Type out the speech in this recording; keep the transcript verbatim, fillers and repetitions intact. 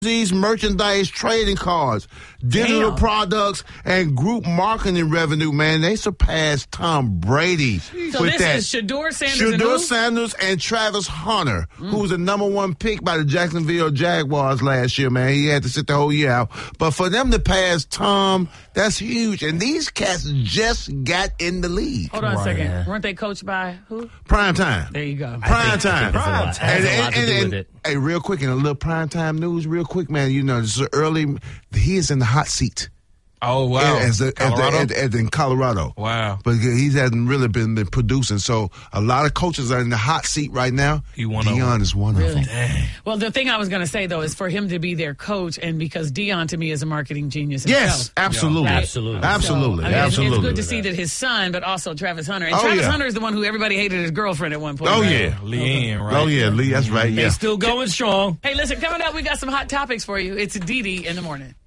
These merchandise trading cards, digital Damn. products, and group marketing revenue, man, they surpassed Tom Brady. So with this that. is Shador Sanders and Shador who? Sanders and Travis Hunter, who was the number one pick by the Jacksonville Jaguars last year, man. He had to sit the whole year out. But for them to pass Tom, that's huge. And these cats just got in the league. Hold on a Right, second. yeah. Weren't they coached by who? Prime time. There you go. Prime time. Prime time. Has a lot to do with it. Hey, real quick, in a little prime time news, real quick, man. You know, this is early. He is in the hot seat. Oh, wow. As a, as Colorado? the- as- as in Colorado. Wow. But he hasn't really been, been producing. So a lot of coaches are in the hot seat right now. He one of Deion them. is one Really? of them. Well, the thing I was going to say, though, is for him to be their coach, and because Deion, to me, is a marketing genius himself. Yes, absolutely. Right. Absolutely. Absolutely. So, I mean, it's- absolutely. It's good to see that his son, but also Travis Hunter. And Oh, Travis yeah. Hunter is the one who everybody hated his girlfriend at one point. Oh, right? yeah. Leanne, right? Oh, yeah, Lee, that's right. They Yeah. still going strong. Hey, listen, coming up, we got some hot topics for you. It's Dee Dee in the morning.